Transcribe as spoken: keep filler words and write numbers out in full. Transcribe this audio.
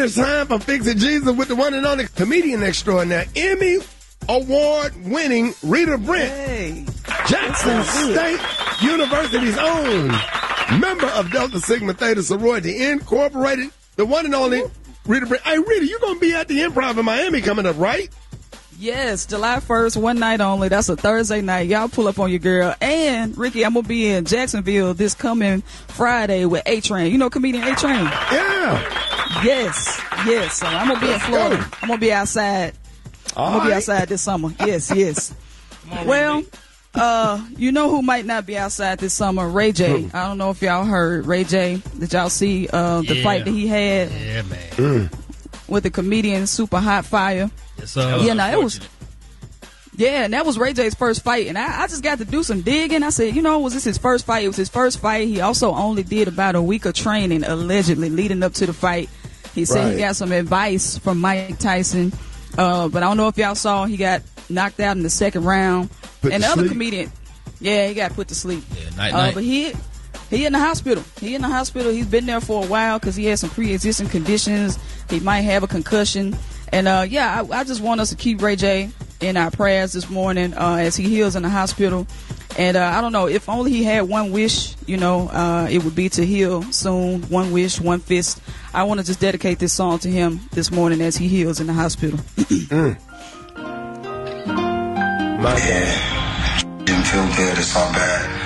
it's time for Fix It Jesus with the one and only comedian extraordinaire, Emmy Award-winning Rita Brent, hey. Jackson State University's own, member of Delta Sigma Theta Sorority Incorporated, the one and only Rita Brent. Hey, Rita, you going to be at the Improv in Miami coming up, right? Yes, July first, one night only. That's a Thursday night. Y'all pull up on your girl. And, Ricky, I'm going to be in Jacksonville this coming Friday with A-Train. You know comedian A-Train? Yeah. Yes, yes. So I'm going to be in Florida. Go. I'm going to be outside. All I'm going to be right. outside this summer. Yes, yes. on, Well, Ricky. uh, you know who might not be outside this summer? Ray J. Who? I don't know if y'all heard Ray J. Did y'all see uh, the Yeah. fight that he had Yeah, man. Mm. with the comedian Super Hot Fire? Yes, sir. Yeah, no, it was- Unfortunate. Yeah, and that was Ray J's first fight, and I, I just got to do some digging. I said, you know, was this his first fight? It was his first fight. He also only did about a week of training, allegedly, leading up to the fight. He said Right. he got some advice from Mike Tyson, uh, but I don't know if y'all saw, he got knocked out in the second round. Put and to the other sleep? comedian, yeah, he got put to sleep. Yeah, night, Uh, night. but he he in the hospital. He in the hospital. He's been there for a while because he had some pre-existing conditions. He might have a concussion. And, uh, yeah, I, I just want us to keep Ray J in our prayers this morning uh, as he heals in the hospital. And uh, I don't know, if only he had one wish, you know, uh, it would be to heal soon. One wish, one fist. I want to just dedicate this song to him this morning as he heals in the hospital. Mm. My God. Yeah, didn't feel good. It's all bad.